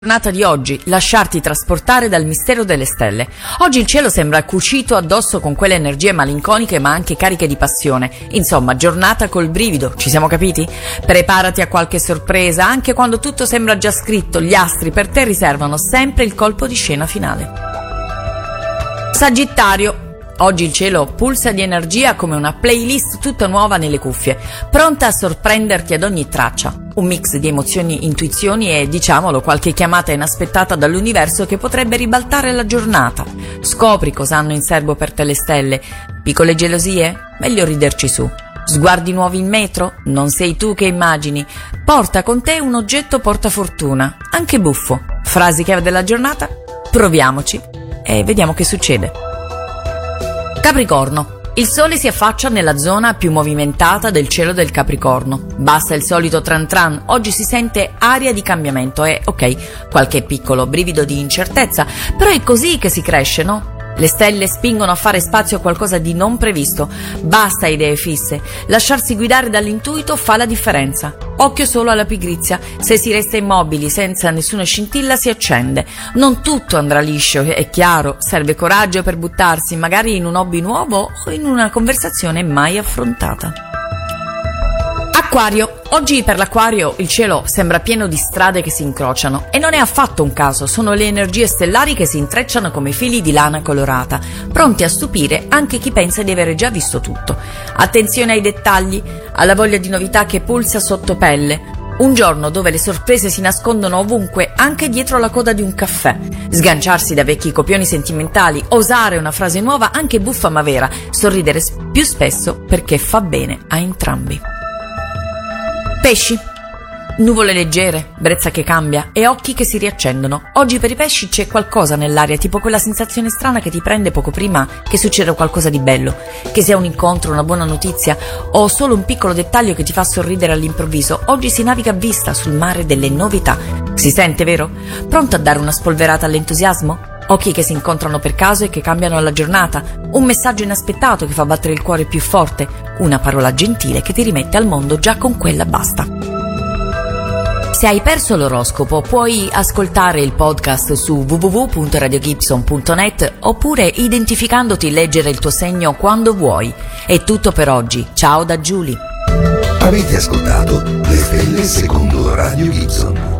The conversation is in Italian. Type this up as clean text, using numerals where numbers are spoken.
Giornata di oggi, lasciarti trasportare dal mistero delle stelle. Oggi il cielo sembra cucito addosso con quelle energie malinconiche ma anche cariche di passione. Insomma, giornata col brivido, ci siamo capiti? Preparati a qualche sorpresa, anche quando tutto sembra già scritto, gli astri per te riservano sempre il colpo di scena finale. Sagittario. Oggi il cielo pulsa di energia come una playlist tutta nuova nelle cuffie, pronta a sorprenderti ad ogni traccia. Un mix di emozioni, intuizioni e, diciamolo, qualche chiamata inaspettata dall'universo che potrebbe ribaltare la giornata. Scopri cosa hanno in serbo per te le stelle. Piccole gelosie? Meglio riderci su. Sguardi nuovi in metro? Non sei tu che immagini. Porta con te un oggetto portafortuna, anche buffo. Frasi chiave della giornata? Proviamoci e vediamo che succede. Capricorno. Il sole si affaccia nella zona più movimentata del cielo del Capricorno. Basta il solito tran tran, oggi si sente aria di cambiamento e, ok, qualche piccolo brivido di incertezza, però è così che si cresce, no? Le stelle spingono a fare spazio a qualcosa di non previsto. Basta idee fisse. Lasciarsi guidare dall'intuito fa la differenza. Occhio solo alla pigrizia. Se si resta immobili senza nessuna scintilla si accende. Non tutto andrà liscio, è chiaro. Serve coraggio per buttarsi, magari in un hobby nuovo o in una conversazione mai affrontata. Acquario. Oggi per l'Acquario il cielo sembra pieno di strade che si incrociano e non è affatto un caso, sono le energie stellari che si intrecciano come fili di lana colorata, pronti a stupire anche chi pensa di avere già visto tutto. Attenzione ai dettagli, alla voglia di novità che pulsa sotto pelle. Un giorno dove le sorprese si nascondono ovunque, anche dietro la coda di un caffè. Sganciarsi da vecchi copioni sentimentali, osare una frase nuova, anche buffa ma vera, sorridere più spesso perché fa bene a entrambi. Pesci. Nuvole leggere, brezza che cambia e occhi che si riaccendono. Oggi per i pesci c'è qualcosa nell'aria, tipo quella sensazione strana che ti prende poco prima che succeda qualcosa di bello, che sia un incontro, una buona notizia o solo un piccolo dettaglio che ti fa sorridere all'improvviso. Oggi si naviga a vista sul mare delle novità. Si sente, vero? Pronto a dare una spolverata all'entusiasmo? Occhi che si incontrano per caso e che cambiano la giornata, un messaggio inaspettato che fa battere il cuore più forte, una parola gentile che ti rimette al mondo già con quella basta. Se hai perso l'oroscopo puoi ascoltare il podcast su www.radiogibson.net oppure identificandoti leggere il tuo segno quando vuoi. È tutto per oggi, ciao da Giulia. Avete ascoltato Le Stelle secondo Radio Gibson.